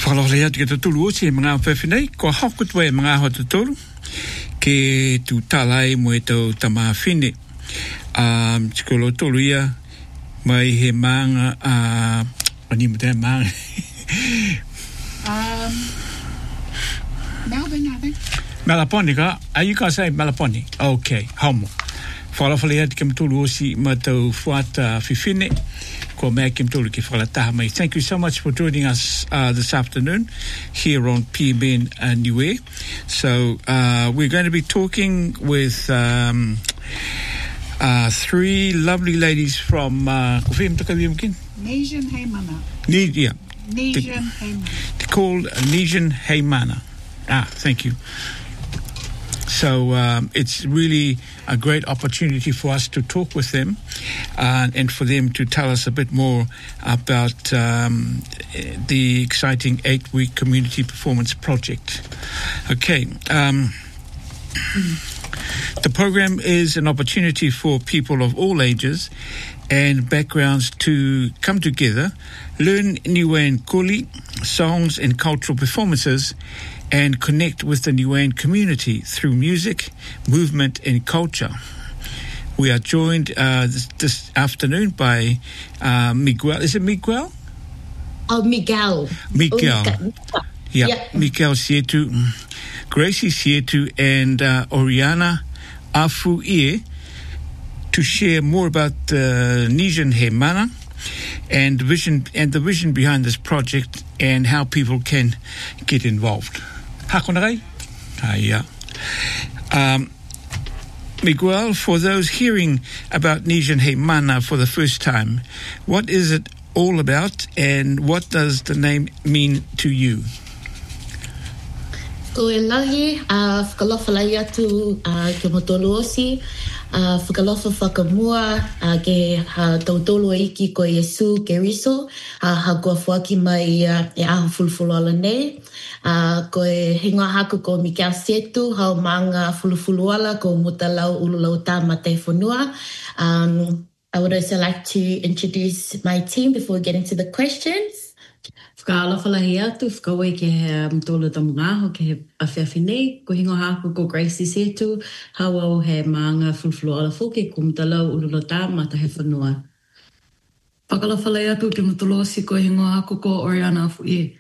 Whakalawhalea te te tulu osi e mga whewhenei, ko hako tue e mga hota tolu, ke tu talai mo e tau tama whine. Tikolo tolu ia, mai he manga, ani mo te manga. Melbourne, I think. Malaponi ka? Are you going to say Malaponi? Okay, haumo. Whakalawhalea te kem tulu osi ma tau whata whiwhine. Thank you so much for joining us this afternoon here on PMN Niue. So we're going to be talking with three lovely ladies from Nesian Heimana. Yeah. Nesian Heimana. They're called Nesian Heimana. Thank you. So it's really a great opportunity for us to talk with them and for them to tell us a bit more about the exciting 8-week community performance project. Okay. The program is an opportunity for people of all ages and backgrounds to come together, learn Niuean kuli, songs and cultural performances, and connect with the Niuean community through music, movement, and culture. We are joined this afternoon by Miguel. Is it Miguel? Oh, Miguel. Miguel. Yeah, Miguel Sietu, Gracie Sietu, and Oriana Afuie to share more about the Nesian Heimana and the vision behind this project and how people can get involved. Miguel, for those hearing about Nesian Heimana for the first time, what is it all about and what does the name mean to you? Ko e lahi, whakalawhalai atu ke motolo osi, whakalofa whakamua ke tautolo iki ko Yesu ke riso, hakua whaki mai e aho fulufulu ala nei. Ko e hinga haku ko Miguel Sietu, hau manga fulufulu ala ko mutalau ululau tā mate whanua. I would also like to introduce my team before we get into the questions. Whakaalawhalahi atu, whakaue ke he mtolo tamungaho, ke he awhiawhinei, ko hingo haku ko Gracie Sietu, hau au he maanga fulufulu ala whoke, ko mtalau ululota mata he whanua. Whakalawhalai atu ke mtolosi ko hingo haku ko Oriana Afuie.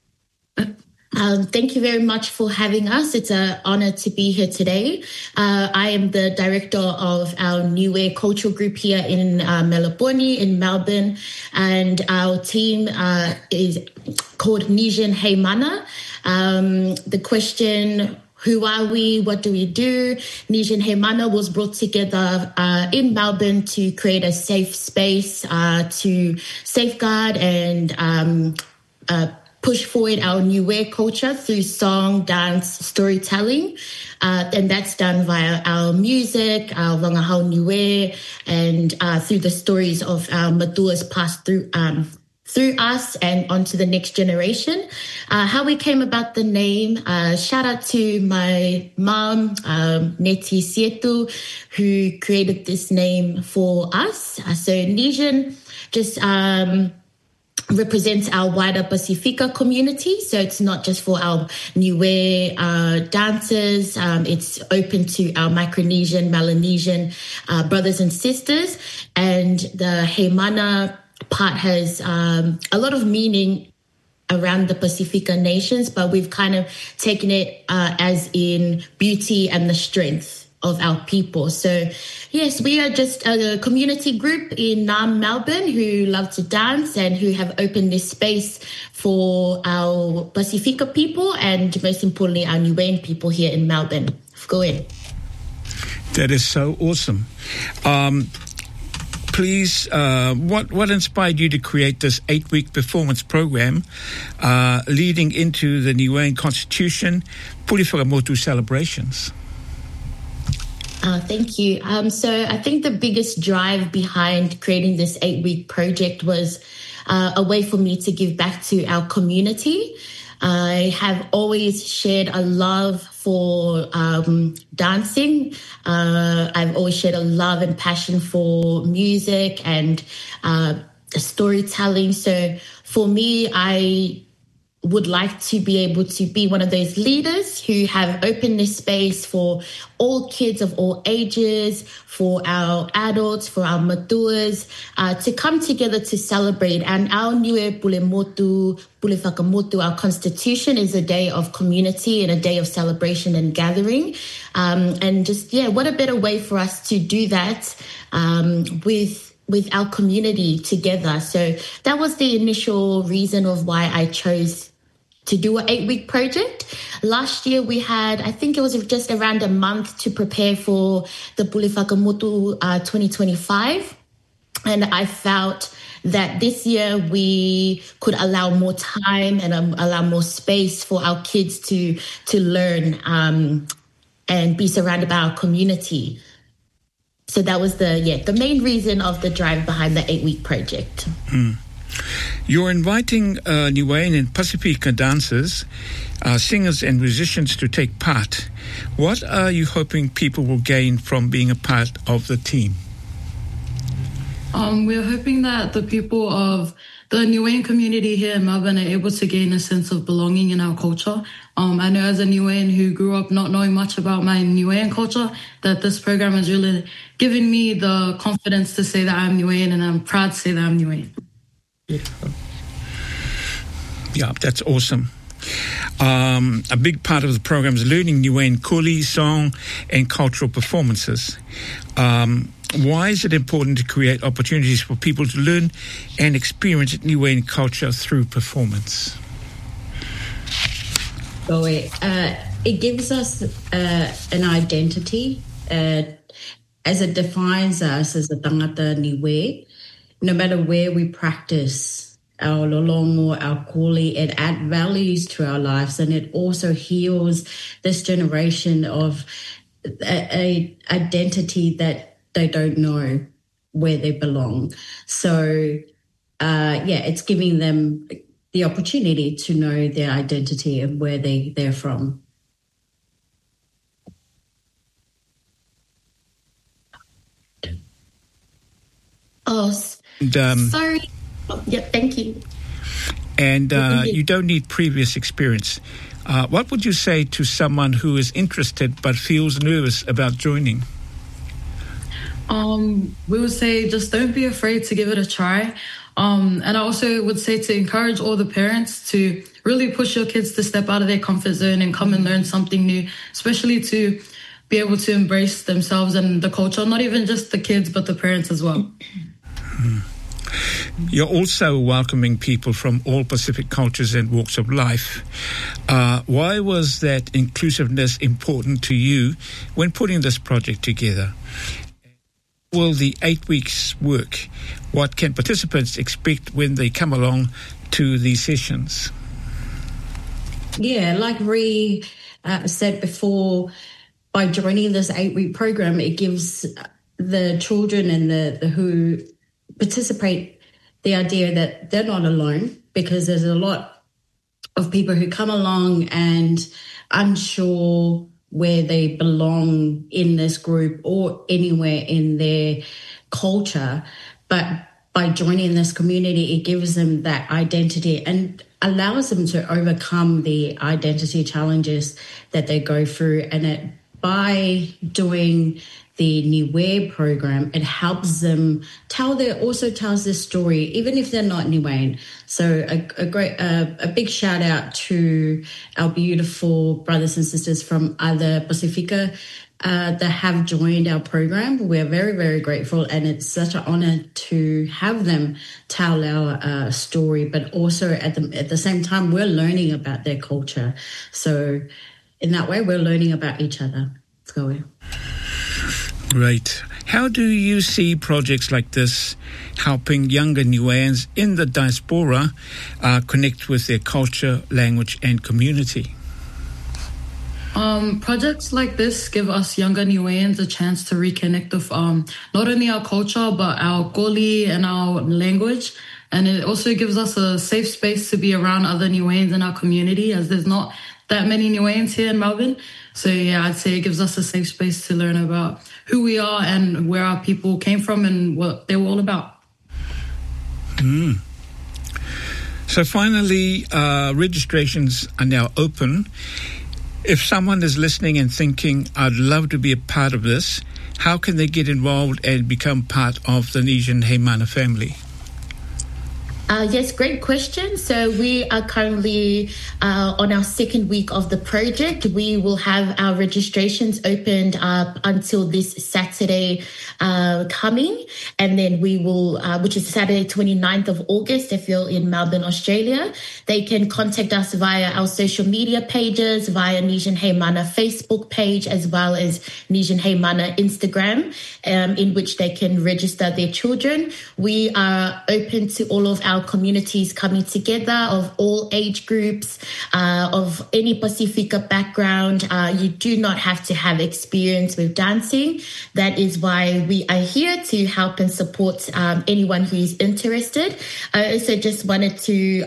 Thank you very much for having us. It's an honor to be here today. I am the director of our Niue cultural group here in Melaponi in Melbourne, and our team is called Nesian Heimana. The question, who are we? What do we do? Nesian Heimana was brought together in Melbourne to create a safe space to safeguard and push forward our Niue culture through song, dance, storytelling. And that's done via our music, our Wangahau Niue, and through the stories of our matuas passed through us and onto the next generation. How we came about the name, shout out to my mom, Neti Sietu, who created this name for us. So Nesian just represents our wider Pacifica community. So it's not just for our Niue dancers. It's open to our Micronesian, Melanesian brothers and sisters. And the Heimana part has a lot of meaning around the Pacifica nations, but we've kind of taken it as in beauty and the strength of our people. So yes, we are just a community group in Melbourne who love to dance and who have opened this space for our Pacifica people and most importantly our Niuean people here in Melbourne. Go in. That is so awesome. Please, what inspired you to create this 8-week performance program leading into the Niuean Constitution Puriwhakamotu celebrations? Thank you. So I think the biggest drive behind creating this 8-week project was a way for me to give back to our community. I have always shared a love for dancing. I've always shared a love and passion for music and storytelling. So for me, I would like to be able to be one of those leaders who have opened this space for all kids of all ages, for our adults, for our matuas, to come together to celebrate. And our Niue Pule Motu, Pule Whakamotu, our constitution is a day of community and a day of celebration and gathering. And just, what a better way for us to do that with our community together. So that was the initial reason of why I chose to do an 8-week project. Last year we had, I think it was just around a month to prepare for the Pule Whakamotu 2025. And I felt that this year we could allow more time and allow more space for our kids to learn and be surrounded by our community. So that was the main reason of the drive behind the 8-week project. You're inviting Niuean and Pasifika dancers, singers and musicians to take part. What are you hoping people will gain from being a part of the team? We're hoping that the people of the Niuean community here in Melbourne are able to gain a sense of belonging in our culture. I know as a Niuean who grew up not knowing much about my Niuean culture, that this program has really given me the confidence to say that I'm Niuean, and I'm proud to say that I'm Niuean. Yeah, that's awesome. A big part of the program is learning Niuean koli, song, and cultural performances. Why is it important to create opportunities for people to learn and experience Niuean culture through performance? So it gives us an identity as it defines us as a tangata Niue. No matter where we practice our lolongo, our koli, it adds values to our lives, and it also heals this generation of a identity that they don't know where they belong. So, it's giving them the opportunity to know their identity and where they're from. Sorry. Thank you. And you don't need previous experience. What would you say to someone who is interested but feels nervous about joining? We would say just don't be afraid to give it a try. And I also would say to encourage all the parents to really push your kids to step out of their comfort zone and come and learn something new, especially to be able to embrace themselves and the culture, not even just the kids, but the parents as well. You're also welcoming people from all Pacific cultures and walks of life. Why was that inclusiveness important to you when putting this project together? Will the 8 weeks work? What can participants expect when they come along to these sessions? Yeah, like Ree said before, by joining this 8-week program, it gives the children and the who participate the idea that they're not alone, because there's a lot of people who come along and unsure where they belong in this group or anywhere in their culture. But by joining this community, it gives them that identity and allows them to overcome the identity challenges that they go through. And by doing the Niue program, it helps them also tells their story, even if they're not Niuean. So a big shout out to our beautiful brothers and sisters from other Pasifika that have joined our program. We're very, very grateful, and it's such an honor to have them tell our story, but also at the same time, we're learning about their culture. So in that way, we're learning about each other. Let's go. Right. How do you see projects like this helping younger Niueans in the diaspora connect with their culture, language, and community? Projects like this give us younger Niueans a chance to reconnect with not only our culture, but our koli and our language. And it also gives us a safe space to be around other Niueans in our community, as there's not that many Niueans here in Melbourne. So yeah, I'd say it gives us a safe space to learn about who we are and where our people came from and what they were all about. So finally, registrations are now open. If someone is listening and thinking, I'd love to be a part of this, how can they get involved and become part of the Nesian Heimana family? Yes, great question. So we are currently on our second week of the project. We will have our registrations opened up until this Saturday coming. And then we will, which is Saturday, 29th of August, if you're in Melbourne, Australia. They can contact us via our social media pages, via Nesian Heimana Facebook page, as well as Nesian Heimana Instagram, in which they can register their children. We are open to all of our communities coming together of all age groups, of any Pacifica background. You do not have to have experience with dancing. That is why we are here to help and support anyone who is interested. I also just wanted to,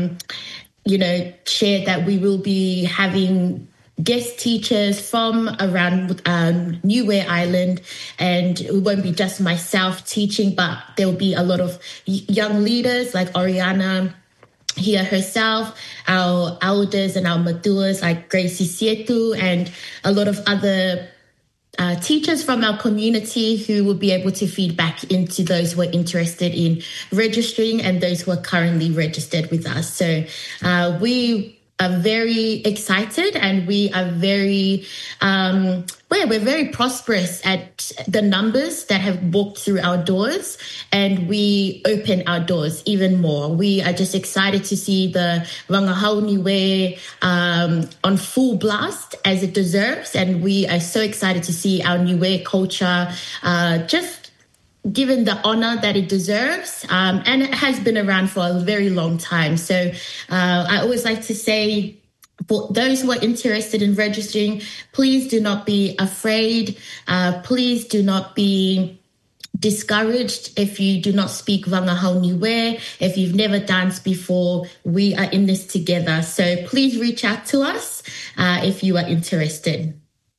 share that we will be having guest teachers from around Niue Island, and it won't be just myself teaching, but there will be a lot of young leaders like Oriana here herself, our elders and our matuas like Gracie Sietu, and a lot of other teachers from our community who will be able to feed back into those who are interested in registering and those who are currently registered with us. So we are very excited, and we are very, we're very prosperous at the numbers that have walked through our doors, and we open our doors even more. We are just excited to see the Wangahau Niue on full blast as it deserves, and we are so excited to see our Niue culture just given the honor that it deserves, and it has been around for a very long time. So I always like to say, for those who are interested in registering, please do not be afraid. Please do not be discouraged if you do not speak Wangahau Niue, if you've never danced before. We are in this together. So please reach out to us if you are interested.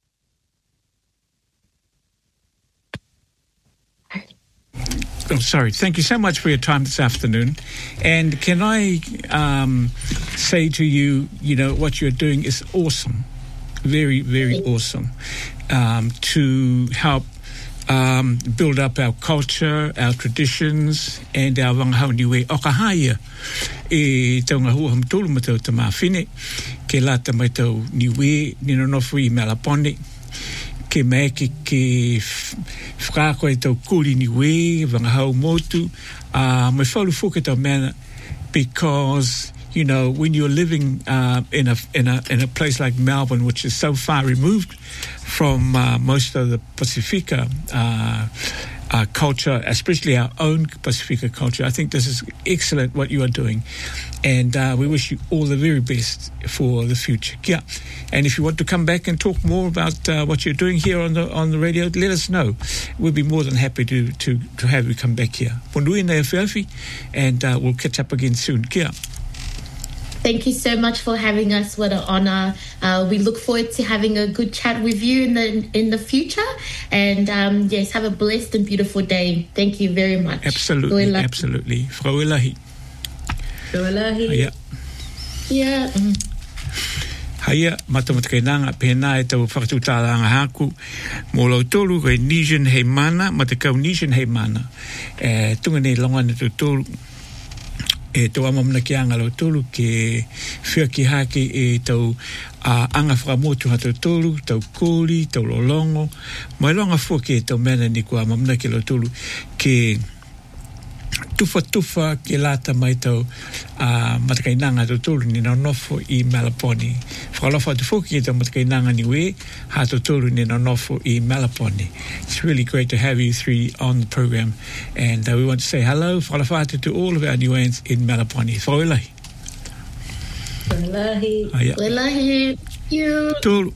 Oh, sorry. Thank you so much for your time this afternoon. And can I say to you, what you're doing is awesome. Very, very awesome. To help build up our culture, our traditions, and our Wangahau Niue Okahaya. E taunga hua hamtulu matau tamawhine, ke lata mai tau Niue, ninonofu I Malapone, ke mea ke whakako e tau kuri Niue, Wangahau motu, mai whaulu fuke tau mea, because when you're living in a place like Melbourne, which is so far removed from most of the Pacifica culture, especially our own Pacifica culture, I think this is excellent what you are doing, and we wish you all the very best for the future. Yeah. And if you want to come back and talk more about what you're doing here on the radio, let us know. We'll be more than happy to have you come back here. Ponui nei awhiawhi, and we'll catch up again soon. Kia. Thank you so much for having us. What an honor. We look forward to having a good chat with you in the future. And yes, have a blessed and beautiful day. Thank you very much. Absolutely, Goelahi. Absolutely. Frauelahi. Frauelahi. Haya. Yeah. Haya, matamatakinanga pena e tau whakatutālanga haku. Mō lau tolu koe Nesian Heimana, matakau Nesian Heimana. Tunga nei longana tu tolu. E tau amamna ki anga lau tolu ke whia ki hake e tau anga whakamotu hatau tolu, tau kōri, tau lolongo. Mai longa fua ke tau mena ni kua amamna ki lau tolu ke tufa ke lata mai tau matakainanga tau tolu ni nonofo I Malapone. Whakalofa atu fuki e tau matakainanga Niue, ha tau tolu ni nonofo I Malapone. It's really great to have you three on the program, and we want to say hello, whakalofa atu to all of our Niueans in Malapone. Whauelahi. Whauelahi. Haya. Whauelahi. You. Tolu.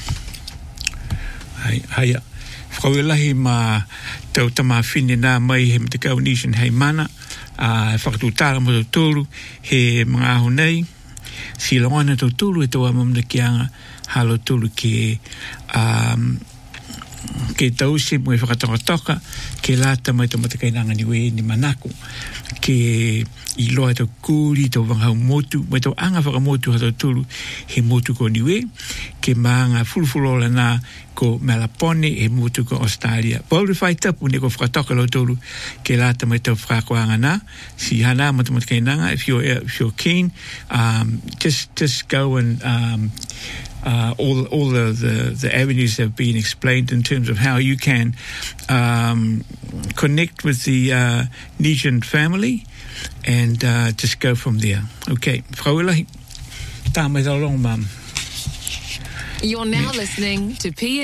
Haya. Whauelahi ma tau tamawhine nā mai he mtakau Nesian Heimana, whakatutara mo tau tolu he mga aho nei, si longa tau tolu e tau amamna ki anga halo tolu ke ke tau se mo whakatoka ke lata mai to matakainanga niwe ni manako ke I loa tau kūri tau wangau motu mai tau anga whakamotu hatau tulu he motu ko niwe ke maanga fulfulola nā ko Malapone he motu ko Australia pauri whai tapu ne ko whakatoka lau tulu ke lata mai tau whakakoanga nā si hana matakainanga if you're keen just go and all the avenues have been explained in terms of how you can connect with the Nesian family and just go from there. Okay, Frauelahi, tāmai tau long, Mum. You're now listening to